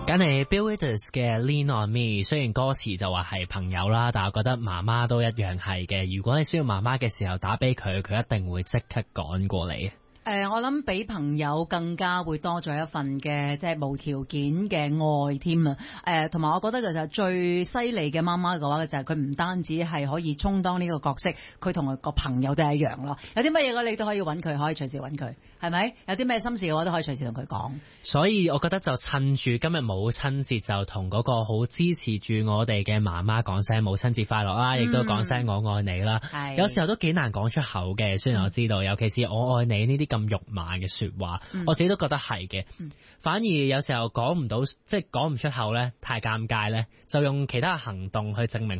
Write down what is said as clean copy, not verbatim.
梗係 Bill Withers 嘅 Lean on Me， 雖然歌詞就話係朋友啦，但係我覺得媽媽都一樣係嘅。如果你需要媽媽嘅時候打俾佢，佢一定會即刻趕過嚟。 我諗比朋友更加會多咗一份嘅即係無條件嘅愛添啊！同埋我覺得其實最犀利嘅媽媽嘅話，就係佢唔單止係可以充當呢個角色，佢同個朋友都係一樣咯。有啲乜嘢嘅你都可以揾佢，可以隨時揾佢，係咪？有啲咩心事嘅話都可以隨時同佢講。所以我覺得就趁住今日母親節，就同嗰個好支持住我哋嘅媽媽講聲母親節快樂啦，亦都講聲我愛你啦。有時候都幾難講出口嘅，雖然我知道，尤其是我愛你呢啲咁肉麻嘅說話，我自己都覺得係嘅。反而有時候講唔到，即係講唔出口咧，太尷尬咧，就用其他行動去證明